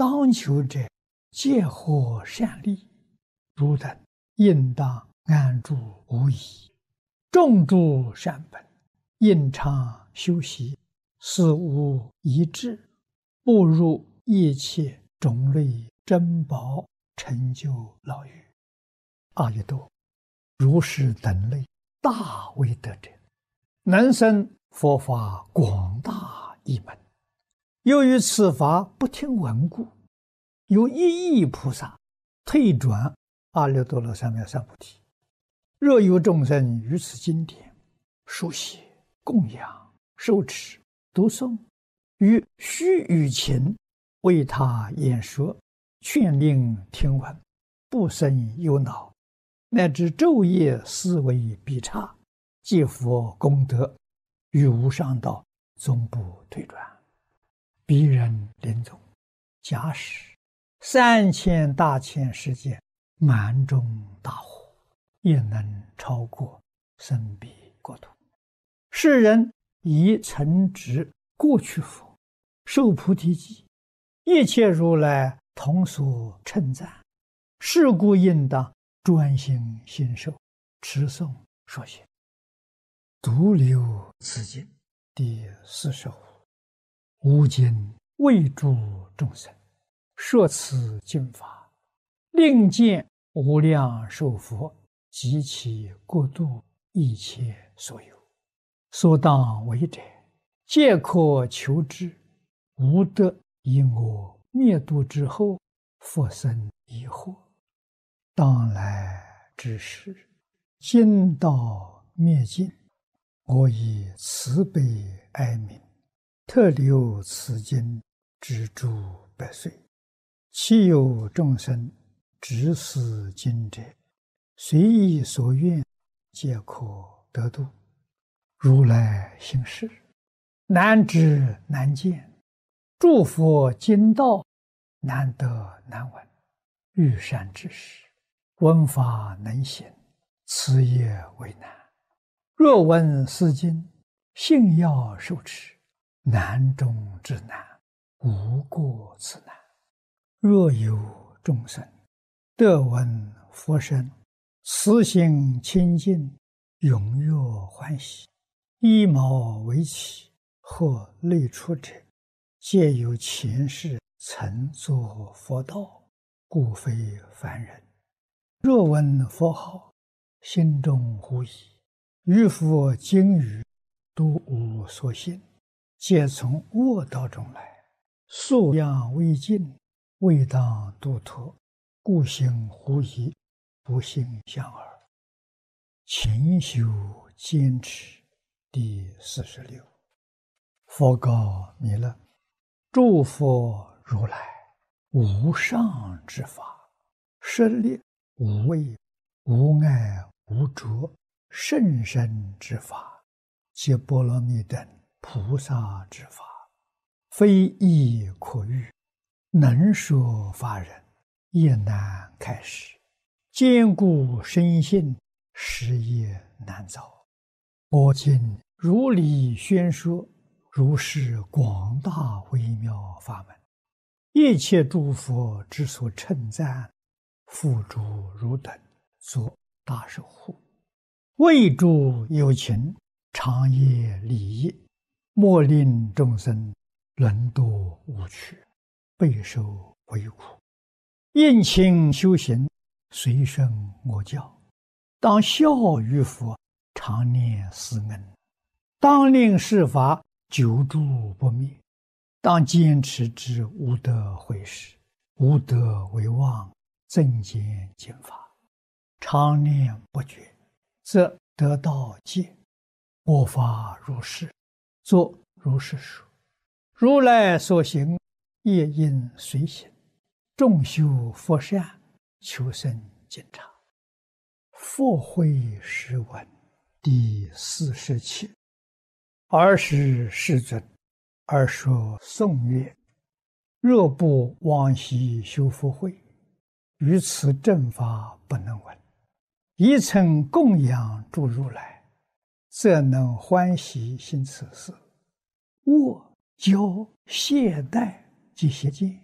当求者，皆获善利。汝等应当安住无疑，种诸善本，应常修习，事无一致，步入一切种类珍宝，成就老狱。阿逸多，如是等类大威德者，能生佛法广大一门。由于此法不听闻故，有一亿菩萨退转阿耨多罗三藐三菩提。若有众生于此经典书写、供养、受持、读诵，于须臾前为他演说，劝令听闻，不生忧恼，乃至昼夜思维必差，皆佛功德，于无上道终不退转。彼人临终，假使3000大千世界满中大火，也能超过生彼国土。世人以承执过去佛，受菩提记，一切如来同所称赞，是故应当专心信受，持诵说学。独留此经第45。吾今为诸众生说此经法，令见无量寿佛及其国度一切所有，所当为者，皆可求之。无得以我灭度之后，复生疑惑。当来之时，经道灭尽，我以慈悲哀悯，特留此经之诸百岁。其有众生执此经者，随意所愿，皆可得度。如来行事，难知难见，诸佛经道难得难闻。欲善知识，闻法能行，此也为难。若闻是经，信要受持，难中之难，无过此难。若有众生得闻佛声，慈心清净，踊跃欢喜，依毛为起，或类出者，皆有前世曾作佛道，故非凡人。若闻佛号，心中狐疑，于佛经语都无所信，皆从恶道中来，素养未尽，未当度脱，故行狐疑，不信相耳。勤修坚持第46。佛告弥勒：诸佛如来无上之法，舍利无畏、无碍、无着，甚深之法，皆波罗蜜等菩萨之法，非易可喻，能说法人也难开示，坚固深信，实业难遭。我今如理宣说，如是广大微妙法门，一切诸佛之所称赞，付诸汝等作大守护，为诸有情长夜利益，莫令众生沦堕无趣，备受为苦。应勤修行，随顺我教，当效于佛，常念思恩，当令是法久住不灭，当坚持之无得毁时，无得为妄，增减减法，常念不绝，则得道戒。我法如是，作如是说。如来所行，业应随行，众修佛善，求生净察。佛慧诗文第47。尔时世尊，而说颂曰：若不往昔修福慧，于此正法不能闻。一曾供养诸如来，则能欢喜行此事。我教懈怠及邪见，